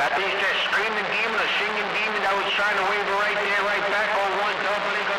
Is that screaming demon, a singing demon that was trying to wave her right there, right back, all one up, and